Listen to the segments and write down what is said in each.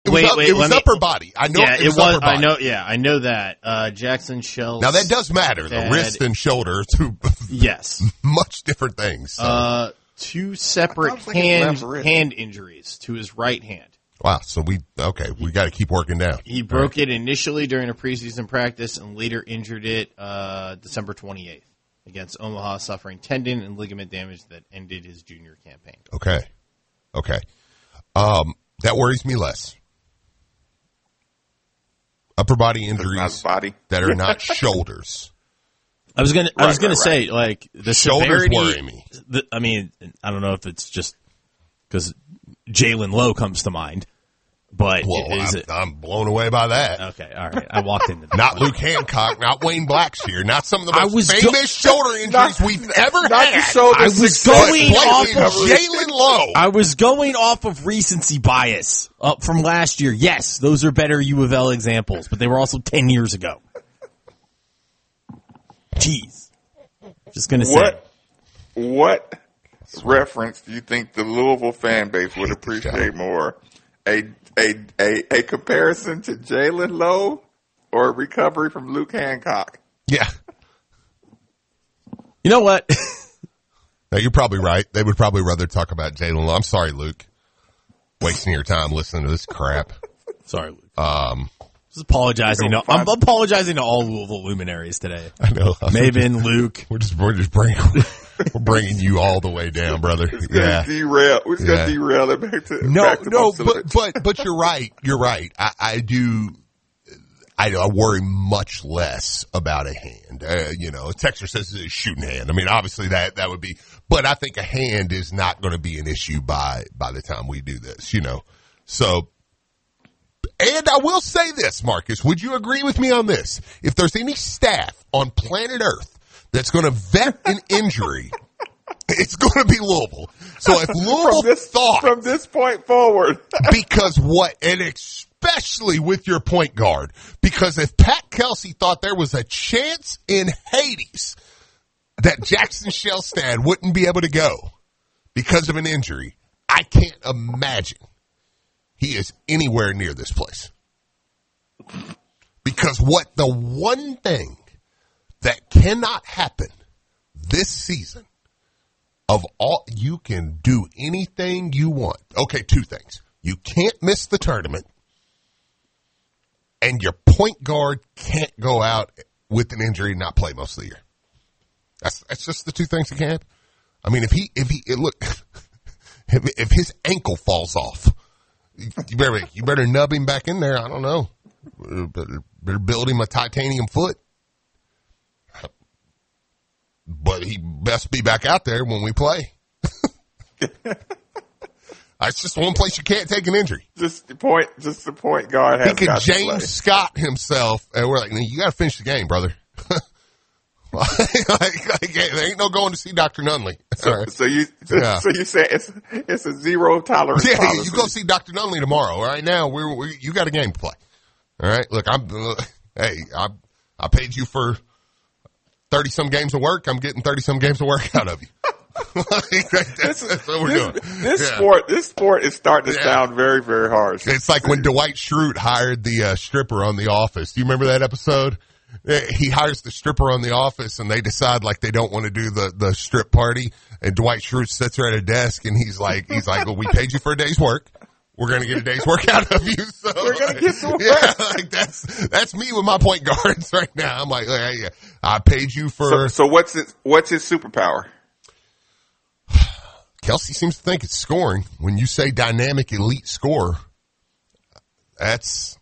It was upper body. I know it was upper body. I know that. Jackson Shell's now that does matter. The wrist and shoulder, two much different things. So. 2 separate hand injuries to his right hand. Wow. So we got to keep working down. He broke it initially during a preseason practice and later injured it December 28th against Omaha, suffering tendon and ligament damage that ended his junior campaign. Okay. That worries me less. Upper body injuries that are not shoulders. I was gonna say, like, the shoulders severity, worry me. I mean, I don't know if it's just because Jalen Lowe comes to mind, but I'm blown away by that. Okay, all right. I walked into that. Not Luke Hancock, not Wayne Blackshear, not some of the most famous shoulder injuries we've ever had. I was going off of Jalen Lowe. I was going off of recency bias up from last year. Yes, those are better U of L examples, but they were also 10 years ago. Jeez. Just going to say. What reference do you think the Louisville fan base would appreciate more? A comparison to Jalen Lowe or a recovery from Luke Hancock? Yeah. You know what? No, you're probably right. They would probably rather talk about Jalen Lowe. I'm sorry, Luke. Wasting your time listening to this crap. Sorry, Luke. Just apologizing. I'm apologizing to all Louisville luminaries today. I know. Maven, Luke. We're bringing you all the way down, brother. We're just gonna derail it back to but you're right. You're right. I worry much less about a hand. Texter says it's a shooting hand. I mean, obviously that would be, but I think a hand is not going to be an issue by the time we do this. So. And I will say this, Marcus, would you agree with me on this? If there's any staff on planet Earth that's going to vet an injury, it's going to be Louisville. So if Louisville from this point forward, and especially with your point guard, because if Pat Kelsey thought there was a chance in Hades that Jackson Shellstad wouldn't be able to go because of an injury, I can't imagine he is anywhere near this place. Because the one thing that cannot happen this season of all, you can do anything you want. Okay, 2 things. You can't miss the tournament, and your point guard can't go out with an injury and not play most of the year. That's just the 2 things that can't happen. I mean, if his ankle falls off, you better nub him back in there. I don't know. Better build him a titanium foot. But he best be back out there when we play. It's just one place you can't take an injury. Just the point guard has he could got to James play. Scott himself, and we're like, you got to finish the game, brother. There ain't no going to see Dr. Nunley. So you say it's a zero tolerance policy. You go see Dr. Nunley tomorrow. Right now, you got a game to play. All right, look, I paid you for 30-some games of work. I'm getting 30-some games of work out of you. That's what we're doing. This sport is starting to sound very, very harsh. It's like when Dwight Schrute hired the stripper on The Office. Do you remember that episode? He hires the stripper on The Office, and they decide like they don't want to do the strip party. And Dwight Schrute sits there at a desk, and he's like, well, we paid you for a day's work. We're going to get a day's work out of you. So we're going to get some work. Yeah, like that's me with my point guards right now. I'm like, hey, I paid you for. So what's his superpower? Kelsey seems to think it's scoring. When you say dynamic elite scorer, that's.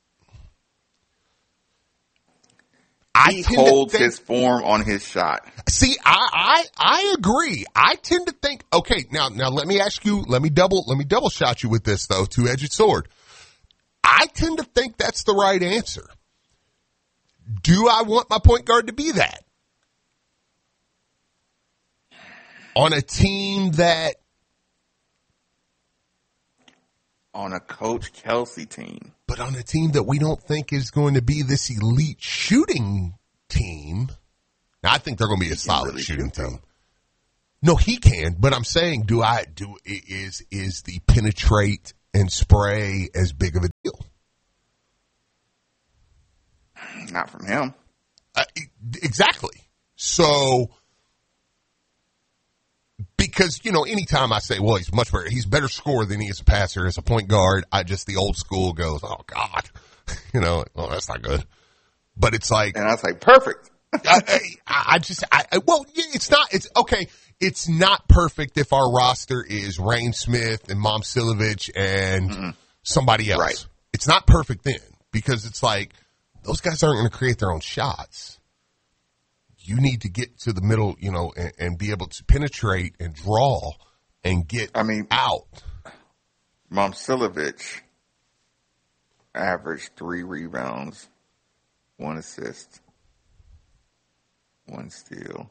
He holds his form on his shot. See, I agree. I tend to think, okay, now let me ask you, let me double shot you with this though, 2-edged sword. I tend to think that's the right answer. Do I want my point guard to be that? On a team that. On a Coach Kelsey team. But on a team that we don't think is going to be this elite shooting team. Now, I think they're going to be a solid shooting team. No, he can, but I'm saying, is the penetrate and spray as big of a deal. Not from him. Exactly. So, because, anytime I say, well, he's much better, he's better scorer than he is a passer as a point guard, the old school goes, oh, God. Well, that's not good. But it's like. And I say, perfect. It's okay. It's not perfect if our roster is Rain Smith and Momcilovic and somebody else. Right. It's not perfect then because it's like those guys aren't going to create their own shots. You need to get to the middle, and be able to penetrate and draw and get out. Momcilovic averaged 3 rebounds, 1 assist, 1 steal.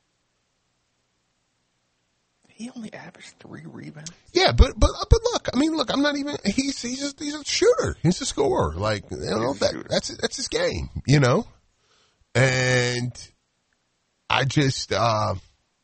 He only averaged 3 rebounds. Yeah, but look, I'm not even. He's a shooter. He's a scorer. That's his game, And I just I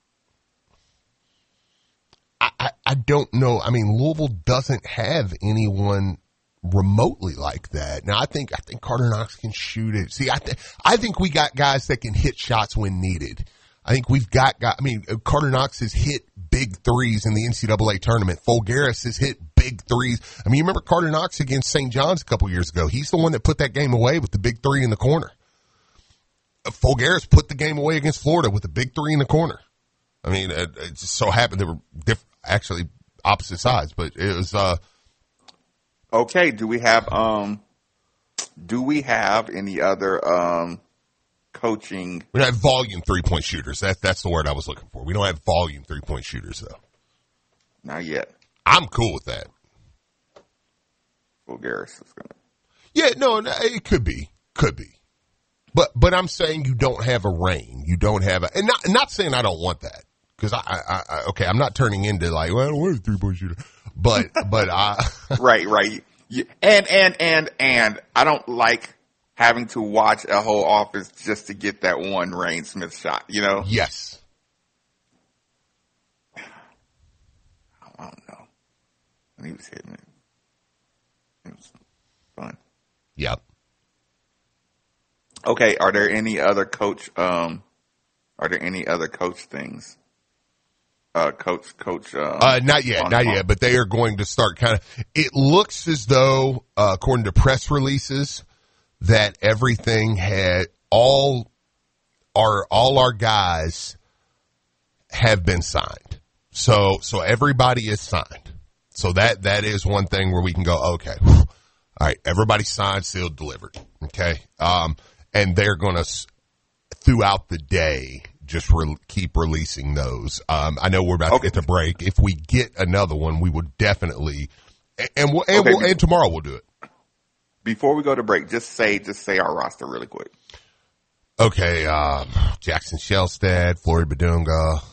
don't know. Louisville doesn't have anyone remotely like that. Now I think Carter Knox can shoot it. See, I think we got guys that can hit shots when needed. I think we've got Carter Knox has hit big threes in the NCAA tournament. Fulgaris has hit big threes. You remember Carter Knox against St. John's a couple years ago. He's the one that put that game away with the big 3 in the corner. Fulgaris put the game away against Florida with the big 3 in the corner. It just so happened they were actually opposite sides, but it was, Okay. Do we have any other, coaching? We don't have volume 3-point shooters. That's the word I was looking for. We don't have volume 3-point shooters though. Not yet. I'm cool with that. Fulgaris is gonna. Yeah, no, it could be. But I'm saying you don't have a Rain. You don't have and not saying I don't want that. Because I'm not turning into like, well, I don't want a 3-point shooter. But I. Right. And I don't like having to watch a whole offense just to get that one Rain Smith shot, Yes. I don't know. When he was hitting it was fun. Yep. Okay, are there any other coach things? Not yet, but they are going to start it looks as though, according to press releases, that everything had all our guys have been signed. So everybody is signed. So that is one thing where we can go, okay, all right, everybody's signed, sealed, delivered. Okay. And they're going to, throughout the day, just keep releasing those. I know we're about to get to break. If we get another one, we will definitely, and tomorrow we'll do it. Before we go to break, just say our roster really quick. Okay, Jackson Shelstad, Flory Badunga,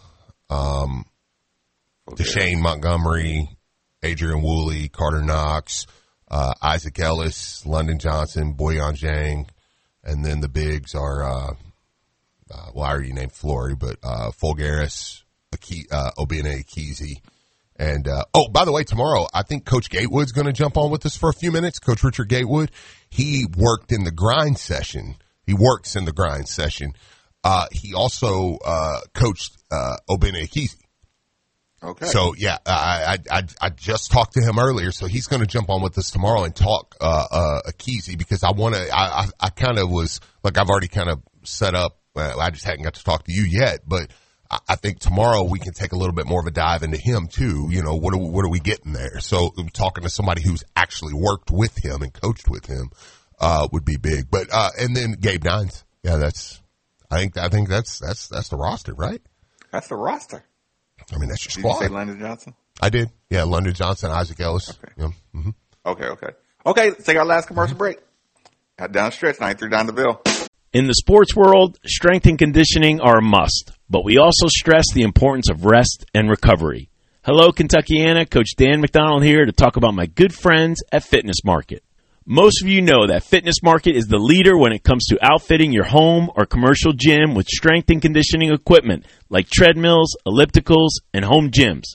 Deshane Montgomery, Adrian Woolley, Carter Knox, Isaac Ellis, London Johnson, Boyan Zhang, and then the bigs are, I already named Flory, but Fulgaris, Obinna Ekezie. And, by the way, tomorrow, I think Coach Gatewood's going to jump on with us for a few minutes. Coach Richard Gatewood, he worked in the grind session. He works in the grind session. He also, coached, Obinna Ekezie. Okay. So, yeah, I just talked to him earlier, so he's going to jump on with us tomorrow and talk, Ekezie, because I kind of was, like, I've already kind of set up, I just hadn't got to talk to you yet, but I think tomorrow we can take a little bit more of a dive into him too. What are we getting there? So talking to somebody who's actually worked with him and coached with him, would be big. But, and then Gabe Nines. Yeah, I think that's the roster, right? That's the roster. I mean, that's your squad. Did you say London Johnson? I did. Yeah. London Johnson, Isaac Ellis. Okay. Yeah. Mm-hmm. Okay. Let's take our last commercial break. Down stretch, 93 down the bill. In the sports world, strength and conditioning are a must, but we also stress the importance of rest and recovery. Hello, Kentuckiana. Coach Dan McDonald here to talk about my good friends at Fitness Market. Most of you know that Fitness Market is the leader when it comes to outfitting your home or commercial gym with strength and conditioning equipment like treadmills, ellipticals, and home gyms.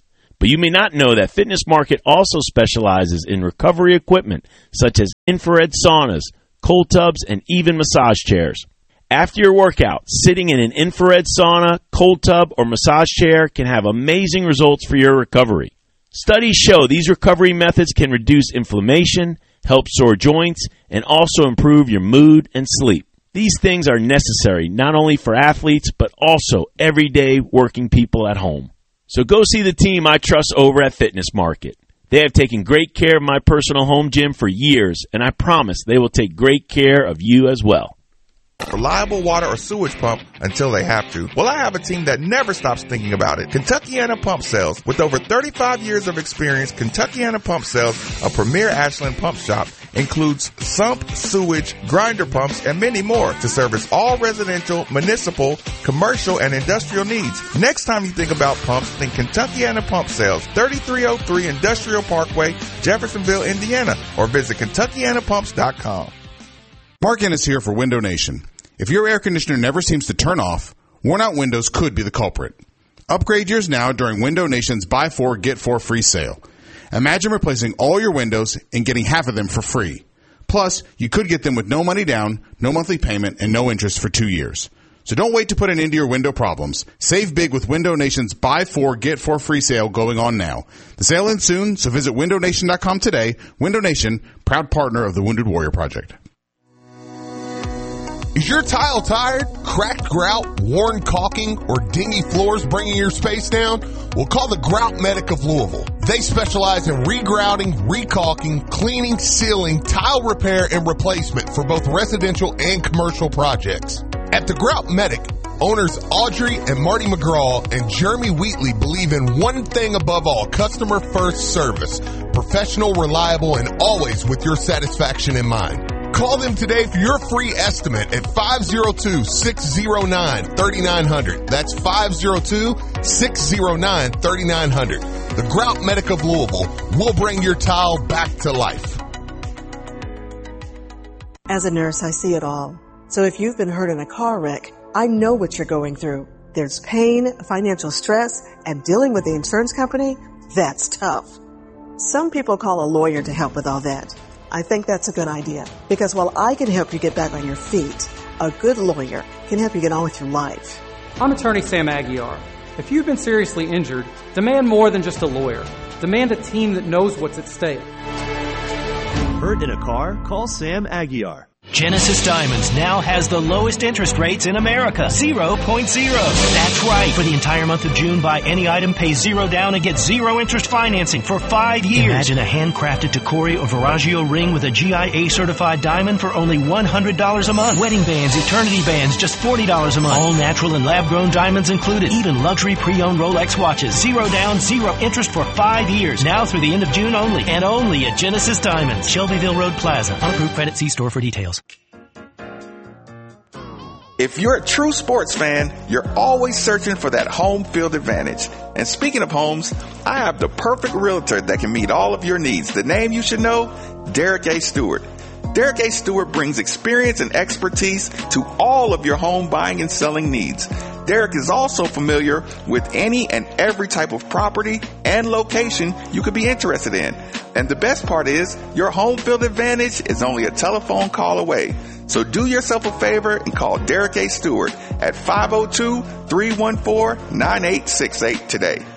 But you may not know that Fitness Market also specializes in recovery equipment such as infrared saunas, cold tubs, and even massage chairs. After your workout, sitting in an infrared sauna, cold tub, or massage chair can have amazing results for your recovery. Studies show these recovery methods can reduce inflammation, help sore joints, and also improve your mood and sleep. These things are necessary not only for athletes, but also everyday working people at home. So go see the team I trust over at Fitness Market. They have taken great care of my personal home gym for years, and I promise they will take great care of you as well. Reliable water or sewage pump until they have to. Well, I have a team that never stops thinking about it. Kentuckiana Pump Sales. With over 35 years of experience, Kentuckiana Pump Sales, a premier Ashland pump shop, includes sump, sewage, grinder pumps, and many more to service all residential, municipal, commercial, and industrial needs. Next time you think about pumps, think Kentuckiana Pump Sales, 3303 Industrial Parkway, Jeffersonville, Indiana, or visit KentuckianaPumps.com. Mark Ennis here for Window Nation. If your air conditioner never seems to turn off, worn-out windows could be the culprit. Upgrade yours now during Window Nation's Buy 4, Get 4 free sale. Imagine replacing all your windows and getting half of them for free. Plus, you could get them with no money down, no monthly payment, and no interest for 2 years. So don't wait to put an end to your window problems. Save big with Window Nation's Buy 4, Get 4 free sale going on now. The sale ends soon, so visit windownation.com today. Window Nation, proud partner of the Wounded Warrior Project. Is your tile tired, cracked grout, worn caulking, or dingy floors bringing your space down? Well, call the Grout Medic of Louisville. They specialize in regrouting, recaulking, cleaning, sealing, tile repair, and replacement for both residential and commercial projects. At the Grout Medic, owners Audrey and Marty McGraw and Jeremy Wheatley believe in one thing above all: customer first service. Professional, reliable, and always with your satisfaction in mind. Call them today for your free estimate at 502-609-3900. That's 502-609-3900. The Grout Medic of Louisville will bring your tile back to life. As a nurse, I see it all. So if you've been hurt in a car wreck, I know what you're going through. There's pain, financial stress, and dealing with the insurance company, that's tough. Some people call a lawyer to help with all that. I think that's a good idea, because while I can help you get back on your feet, a good lawyer can help you get on with your life. I'm attorney Sam Aguiar. If you've been seriously injured, demand more than just a lawyer. Demand a team that knows what's at stake. Hurt in a car? Call Sam Aguiar. Genesis Diamonds now has the lowest interest rates in America. 0.0. That's right. For the entire month of June, buy any item, pay $0 down, and get 0 interest financing for 5 years. Imagine a handcrafted Tacori or Veragio ring with a GIA certified diamond for only $100 a month. Wedding bands, eternity bands, just $40 a month. All natural and lab-grown diamonds included. Even luxury pre-owned Rolex watches. 0 down, 0 interest for 5 years. Now through the end of June only. And only at Genesis Diamonds. Shelbyville Road Plaza. Unapproved credit. See store for details. If you're a true sports fan, you're always searching for that home field advantage. And speaking of homes, I have the perfect realtor that can meet all of your needs. The name you should know, Derek A. Stewart. Derek A. Stewart brings experience and expertise to all of your home buying and selling needs. Derek is also familiar with any and every type of property and location you could be interested in. And the best part is, your home field advantage is only a telephone call away. So do yourself a favor and call Derek A. Stewart at 502-314-9868 today.